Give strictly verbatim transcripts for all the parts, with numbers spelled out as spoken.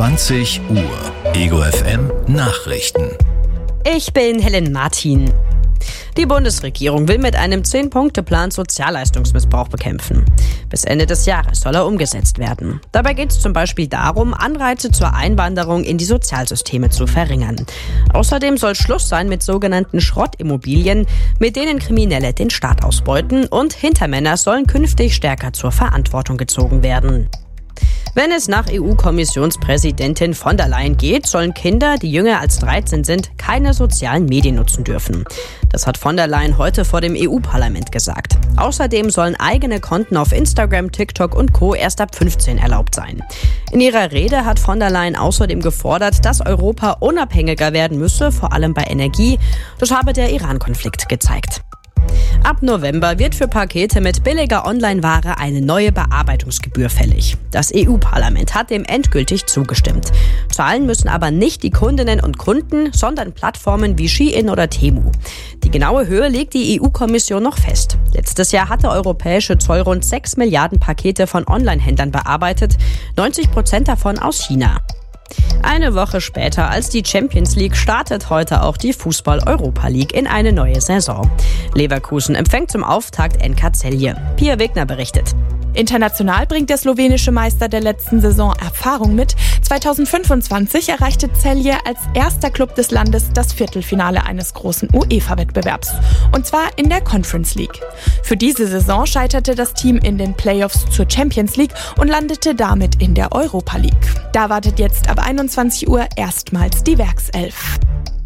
zwanzig Uhr. Ego F M Nachrichten. Ich bin Helen Martin. Die Bundesregierung will mit einem zehn-Punkte-Plan Sozialleistungsmissbrauch bekämpfen. Bis Ende des Jahres soll er umgesetzt werden. Dabei geht es zum Beispiel darum, Anreize zur Einwanderung in die Sozialsysteme zu verringern. Außerdem soll Schluss sein mit sogenannten Schrottimmobilien, mit denen Kriminelle den Staat ausbeuten, und Hintermänner sollen künftig stärker zur Verantwortung gezogen werden. Wenn es nach E U-Kommissionspräsidentin von der Leyen geht, sollen Kinder, die jünger als dreizehn sind, keine sozialen Medien nutzen dürfen. Das hat von der Leyen heute vor dem E U-Parlament gesagt. Außerdem sollen eigene Konten auf Instagram, TikTok und Co. erst ab fünfzehn erlaubt sein. In ihrer Rede hat von der Leyen außerdem gefordert, dass Europa unabhängiger werden müsse, vor allem bei Energie. Das habe der Iran-Konflikt gezeigt. Ab November wird für Pakete mit billiger Online-Ware eine neue Bearbeitungsgebühr fällig. Das E U-Parlament hat dem endgültig zugestimmt. Zahlen müssen aber nicht die Kundinnen und Kunden, sondern Plattformen wie Shein oder Temu. Die genaue Höhe legt die E U-Kommission noch fest. Letztes Jahr hat der europäische Zoll rund sechs Milliarden Pakete von Online-Händlern bearbeitet, neunzig Prozent davon aus China. Eine Woche später als die Champions League startet heute auch die Fußball-Europa League in eine neue Saison. Leverkusen empfängt zum Auftakt N K Celje. Pia Wegner berichtet. International bringt der slowenische Meister der letzten Saison Erfahrung mit. zweitausendfünfundzwanzig erreichte Celje als erster Club des Landes das Viertelfinale eines großen UEFA-Wettbewerbs. Und zwar in der Conference League. Für diese Saison scheiterte das Team in den Playoffs zur Champions League und landete damit in der Europa League. Da wartet jetzt ab einundzwanzig Uhr erstmals die Werkself.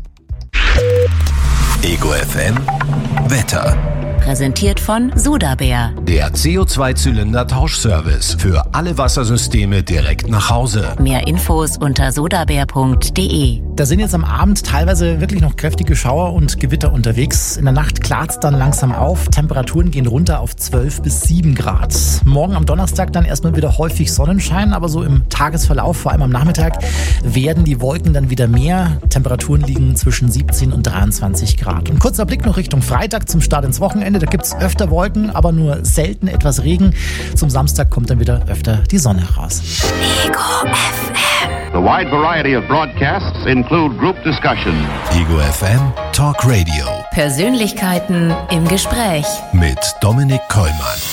Ego F M Wetter. Präsentiert von Sodabär. Der C O zwei Zylinder Tauschservice für alle Wassersysteme direkt nach Hause. Mehr Infos unter sodabär punkt de. Da sind jetzt am Abend teilweise wirklich noch kräftige Schauer und Gewitter unterwegs. In der Nacht klart es dann langsam auf. Temperaturen gehen runter auf zwölf bis sieben Grad. Morgen am Donnerstag dann erstmal wieder häufig Sonnenschein, aber so im Tagesverlauf, vor allem am Nachmittag, werden die Wolken dann wieder mehr. Temperaturen liegen zwischen siebzehn und dreiundzwanzig Grad. Und kurzer Blick noch Richtung Freitag zum Start ins Wochenende. Da gibt es öfter Wolken, aber nur selten etwas Regen. Zum Samstag kommt dann wieder öfter die Sonne raus. Ego F M. The wide variety of broadcasts include group discussion. Ego F M Talk Radio. Persönlichkeiten im Gespräch. Mit Dominik Kollmann.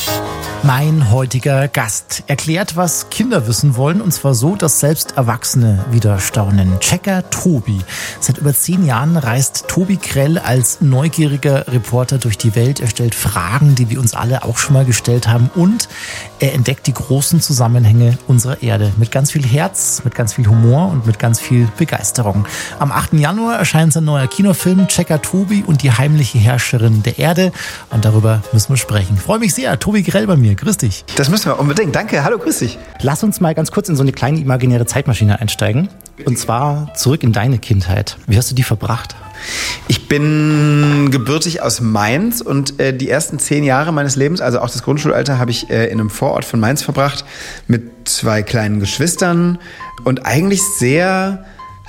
Mein heutiger Gast erklärt, was Kinder wissen wollen, und zwar so, dass selbst Erwachsene wieder staunen. Checker Tobi. Seit über zehn Jahren reist Tobi Grell als neugieriger Reporter durch die Welt. Er stellt Fragen, die wir uns alle auch schon mal gestellt haben, und er entdeckt die großen Zusammenhänge unserer Erde. Mit ganz viel Herz, mit ganz viel Humor und mit ganz viel Begeisterung. Am achten Januar erscheint sein neuer Kinofilm Checker Tobi und die heimliche Herrscherin der Erde, und darüber müssen wir sprechen. Ich freue mich sehr. Tobi Grell bei mir. Grüß dich. Das müssen wir unbedingt. Danke. Hallo, grüß dich. Lass uns mal ganz kurz in so eine kleine imaginäre Zeitmaschine einsteigen. Und zwar zurück in deine Kindheit. Wie hast du die verbracht? Ich bin gebürtig aus Mainz und äh, die ersten zehn Jahre meines Lebens, also auch das Grundschulalter, habe ich äh, in einem Vorort von Mainz verbracht mit zwei kleinen Geschwistern und eigentlich sehr...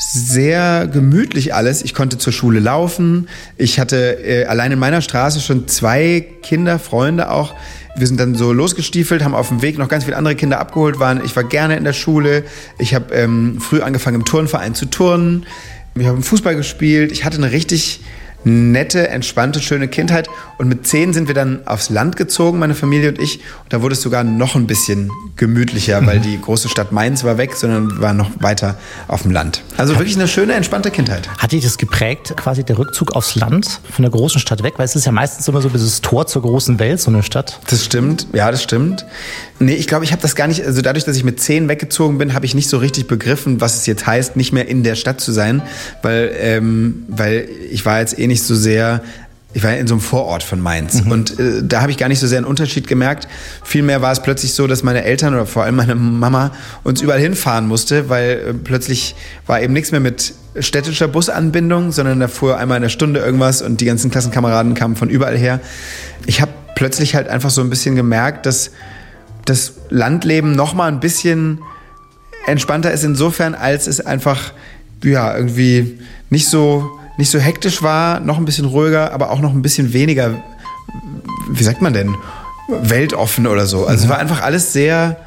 sehr gemütlich alles. Ich konnte zur Schule laufen. Ich hatte äh, allein in meiner Straße schon zwei Kinder, Freunde auch. Wir sind dann so losgestiefelt, haben auf dem Weg noch ganz viele andere Kinder abgeholt. Waren. Ich war gerne in der Schule. Ich habe ähm, früh angefangen, im Turnverein zu turnen. Ich habe Fußball gespielt. Ich hatte eine richtig nette, entspannte, schöne Kindheit. Und mit zehn sind wir dann aufs Land gezogen, meine Familie und ich. Und da wurde es sogar noch ein bisschen gemütlicher, weil die große Stadt Mainz war weg, sondern war noch weiter auf dem Land. Also wirklich eine schöne, entspannte Kindheit. Hat dich das geprägt, quasi der Rückzug aufs Land von der großen Stadt weg? Weil es ist ja meistens immer so dieses Tor zur großen Welt, so eine Stadt. Das stimmt, ja, das stimmt. Nee, ich glaube, ich habe das gar nicht, also dadurch, dass ich mit zehn weggezogen bin, habe ich nicht so richtig begriffen, was es jetzt heißt, nicht mehr in der Stadt zu sein, weil, ähm, weil ich war jetzt eh nicht so sehr, ich war in so einem Vorort von Mainz, mhm. und äh, da habe ich gar nicht so sehr einen Unterschied gemerkt. Vielmehr war es plötzlich so, dass meine Eltern oder vor allem meine Mama uns überall hinfahren musste, weil äh, plötzlich war eben nichts mehr mit städtischer Busanbindung, sondern da fuhr einmal in der Stunde irgendwas und die ganzen Klassenkameraden kamen von überall her. Ich habe plötzlich halt einfach so ein bisschen gemerkt, dass das Landleben noch mal ein bisschen entspannter ist insofern, als es einfach ja irgendwie nicht so nicht so hektisch war, noch ein bisschen ruhiger, aber auch noch ein bisschen weniger, wie sagt man denn, weltoffen oder so. Also mhm. es war einfach alles sehr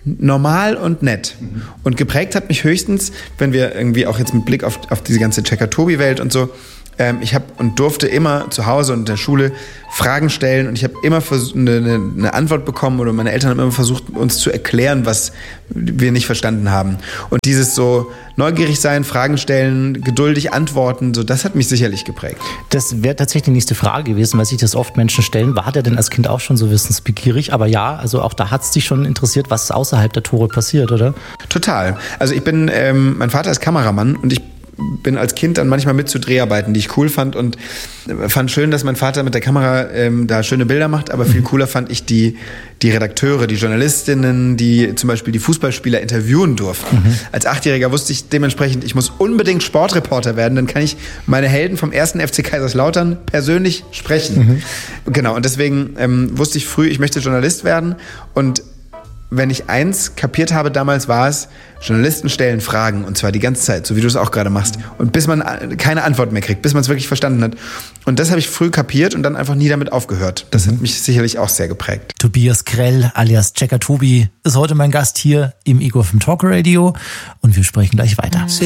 normal und nett. Mhm. Und geprägt hat mich höchstens, wenn wir irgendwie auch jetzt mit Blick auf, auf diese ganze Checker-Tobi-Welt und so, ähm, ich habe und durfte immer zu Hause und in der Schule Fragen stellen und ich habe immer vers- eine, eine Antwort bekommen oder meine Eltern haben immer versucht, uns zu erklären, was wir nicht verstanden haben. Und dieses so neugierig sein, Fragen stellen, geduldig antworten, so das hat mich sicherlich geprägt. Das wäre tatsächlich die nächste Frage gewesen, weil sich das oft Menschen stellen. War der denn als Kind auch schon so wissensbegierig? Aber ja, also auch da hat es dich schon interessiert, was außerhalb der Tore passiert, oder? Total. Also ich bin, ähm, mein Vater ist Kameramann und ich bin als Kind dann manchmal mit zu Dreharbeiten, die ich cool fand und fand schön, dass mein Vater mit der Kamera ähm, da schöne Bilder macht, aber viel cooler fand ich die, die Redakteure, die Journalistinnen, die zum Beispiel die Fußballspieler interviewen durften. Mhm. Als Achtjähriger wusste ich dementsprechend, ich muss unbedingt Sportreporter werden, dann kann ich meine Helden vom ersten F C Kaiserslautern persönlich sprechen. Mhm. Genau, und deswegen ähm, wusste ich früh, ich möchte Journalist werden und wenn ich eins kapiert habe damals, war es, Journalisten stellen Fragen und zwar die ganze Zeit, so wie du es auch gerade machst. Und bis man keine Antwort mehr kriegt, bis man es wirklich verstanden hat. Und das habe ich früh kapiert und dann einfach nie damit aufgehört. Das hat mich sicherlich auch sehr geprägt. Tobias Krell alias Checker Tobi ist heute mein Gast hier im Ego F M Talk Radio und wir sprechen gleich weiter.